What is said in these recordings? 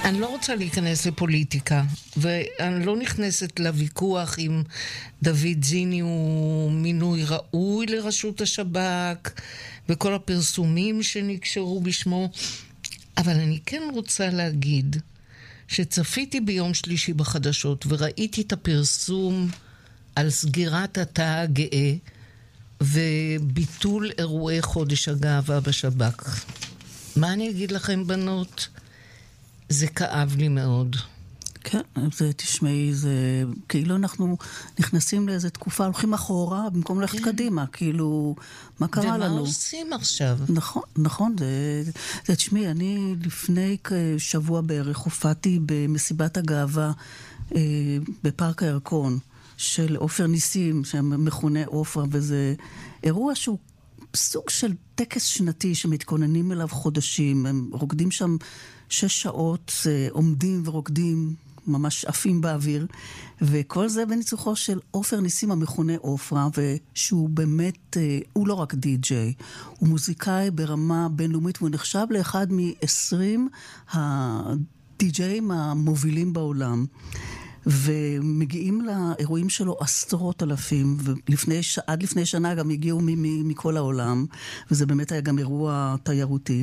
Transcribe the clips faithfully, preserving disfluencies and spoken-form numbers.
אני לא רוצה להיכנס לפוליטיקה, ואני לא נכנסת לוויכוח אם דוד זיני הוא מינוי ראוי לרשות השב"כ, וכל הפרסומים שנקשרו בשמו, אבל אני כן רוצה להגיד שצפיתי ביום שלישי בחדשות, וראיתי את הפרסום על סגירת התא הגאה, וביטול אירועי חודש הגאווה בשב"כ. מה אני אגיד לכם, בנות? זה כאב לי מאוד. כן, זה, תשמעי, זה כאילו אנחנו נכנסים לאיזו תקופה, הולכים אחורה, במקום ללכת קדימה, כאילו, מה קרה לנו? ומה עושים עכשיו? נכון, נכון, זה, זה, תשמעי, אני לפני שבוע בערך הופעתי במסיבת הגאווה אה, בפארק הירקון, של עופר ניסים, שמכונה עופרה, וזה אירוע שהוא סוג של טקס שנתי שמתכוננים אליו חודשים, הם רוקדים שם שש שעות, עומדים ורוקדים, ממש עפים באוויר, וכל זה בניצוחו של עופר ניסים המכונה עופרה, ושהוא באמת, הוא לא רק די-ג'יי, הוא מוזיקאי ברמה בינלאומית, והוא נחשב לאחד מ-עשרים הדי-ג'יים המובילים בעולם. ומגיעים לאירועים שלו עשרות אלפים, ועד לפני שנה גם הגיעו מכל העולם, וזה באמת היה גם אירוע תיירותי.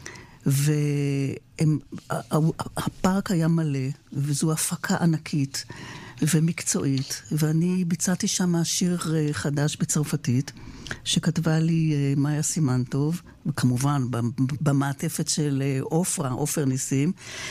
והפארק היה מלא, וזו הפקה ענקית ומקצועית, ואני ביצעתי שם שיר חדש בצרפתית, שכתבה לי מאיה סימן טוב, וכמובן במעטפת של עופרה, עופר ניסים,